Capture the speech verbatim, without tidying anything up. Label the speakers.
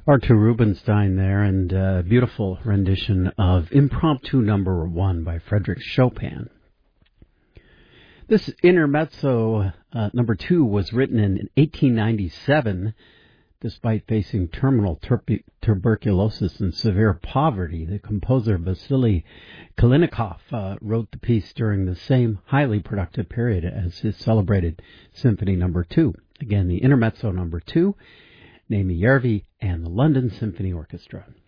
Speaker 1: Artur Rubinstein there, and a beautiful rendition of Impromptu Number One by Frédéric Chopin. This intermezzo uh, number two was written in eighteen ninety-seven. Despite facing terminal turp- tuberculosis and severe poverty, the composer Vasily Kalinikov uh, wrote the piece during the same highly productive period as his celebrated Symphony Number Two. Again, the intermezzo number two, Naimi Järvi and the London Symphony Orchestra.